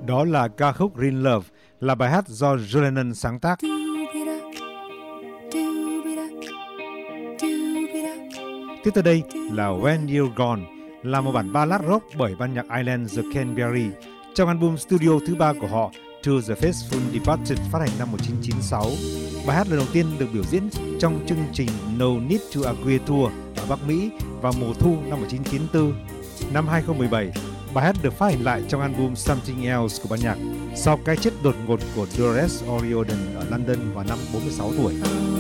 Đó là ca khúc Green Love, là bài hát do John Lennon sáng tác. Tiếp tới đây là When You're Gone, là một bản ballad rock bởi ban nhạc Ireland The Canberry trong album studio thứ 3 của họ To the Faithful Departed phát hành năm 1996. Bài hát lần đầu tiên được biểu diễn trong chương trình No Need to Agree Tour ở Bắc Mỹ vào mùa thu năm 1994. Năm 2017, bài hát được phát hành lại trong album Something Else của ban nhạc sau cái chết đột ngột của Dolores O'Riordan ở London vào năm 46 tuổi.